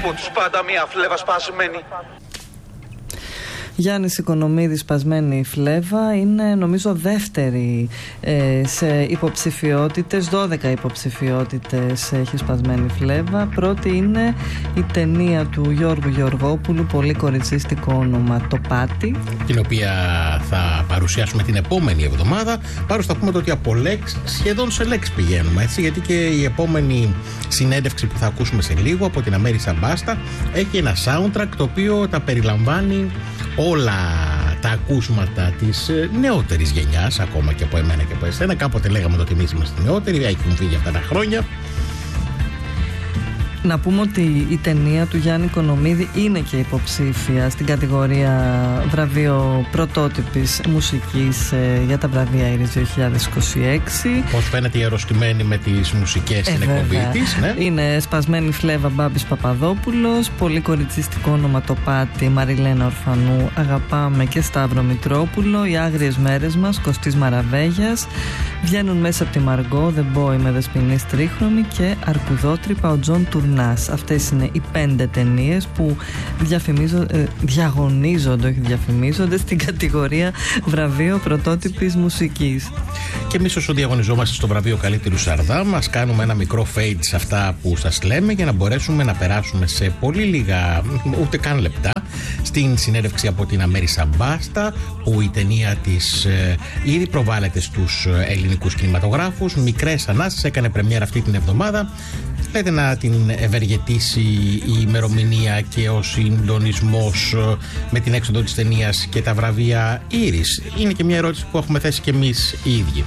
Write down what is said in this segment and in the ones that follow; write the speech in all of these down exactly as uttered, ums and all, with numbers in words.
από τους πάντα μια φλέβα σπασμένη. Γιάννης Οικονομίδης, σπασμένη φλέβα, είναι νομίζω δεύτερη ε, σε υποψηφιότητες, δώδεκα υποψηφιότητες έχει σπασμένη φλέβα. Πρώτη είναι η ταινία του Γιώργου Γεωργόπουλου, πολύ κοριτσίστικο όνομα, Το Πάτι, την οποία θα παρουσιάσουμε την επόμενη εβδομάδα. Πάρω θα πούμε το ότι από λέξη σχεδόν σε λέξη πηγαίνουμε, έτσι, γιατί και η επόμενη συνέντευξη που θα ακούσουμε σε λίγο από την Αμέρισα Μπάστα έχει ένα soundtrack το οποίο τα περιλαμβάνει όλα τα ακούσματα της νεότερης γενιάς, ακόμα και από εμένα και από εσένα. Κάποτε λέγαμε ότι εμείς είμαστε νεότεροι, έχουν φύγει αυτά τα χρόνια. Να πούμε ότι η ταινία του Γιάννη Οικονομίδη είναι και υποψήφια στην κατηγορία βραβείο πρωτότυπης μουσικής ε, για τα βραβεία Ήρης δύο χιλιάδες είκοσι έξι. Πώς φαίνεται η αρρωστημένη με τις μουσικές στην ε, εκπομπή της, ναι. Είναι σπασμένη φλέβα Μπάμπης Παπαδόπουλος, πολύ κοριτσιστικό όνομα Το Πάτι, Μαριλένα Ορφανού, Αγαπάμε και Σταύρο Μητρόπουλο, Οι Άγριες Μέρες Μας, Κωστής Μαραβέγιας, Βγαίνουν Μέσα από τη Μαργκό, The Boy με Δεσποινή Τρίχρονη και Αρκουδότρυπα, ο Τζον Τουρνάς. Αυτές είναι οι πέντε ταινίες που διαφημίζονται, διαγωνίζονται, όχι διαφημίζονται, στην κατηγορία βραβείο πρωτότυπης μουσικής. Και εμείς όσο διαγωνιζόμαστε στο βραβείο Καλύτερου Σαρδάμ, μας κάνουμε ένα μικρό fade σε αυτά που σας λέμε για να μπορέσουμε να περάσουμε σε πολύ λίγα, ούτε καν λεπτά, στην συνέντευξη από την Αμέρισα Μπάστα, που η ταινία της ε, ήδη προβάλλεται στους ελληνικούς κινηματογράφους. Μικρές Ανάστες έκανε πρεμιέρα αυτή την εβδομάδα. Λέτε να την ευεργετήσει η ημερομηνία και ο συντονισμός με την έξοδο της ταινίας και τα βραβεία Ήρης? Είναι και μια ερώτηση που έχουμε θέσει και εμείς οι ίδιοι.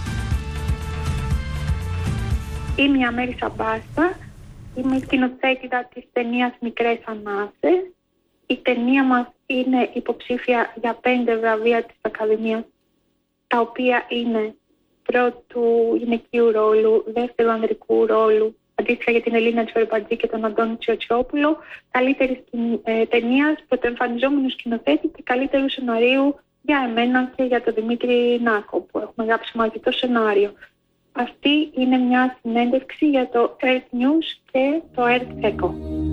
Είμαι η Αμέρισα Μπάστα. Είμαι η σκηνοθέτηδα της ταινίας Μικρές Ανάστες. Η ταινία μας είναι υποψήφια για πέντε βραβεία της Ακαδημίας, τα οποία είναι πρώτου γυναικείου ρόλου, δεύτερου ανδρικού ρόλου, αντίστοιχα για την Ελίνα Τζορμπατζή και τον Αντώνη Τσιοτσιόπουλο, καλύτερη ε, ταινία, πρωτοεμφανιζόμενου σκηνοθέτη και καλύτερου σεναρίου για εμένα και για τον Δημήτρη Νάκο, που έχουμε γράψει μαζί το σενάριο. Αυτή είναι μια συνέντευξη για το Earth News και το Earth Echo.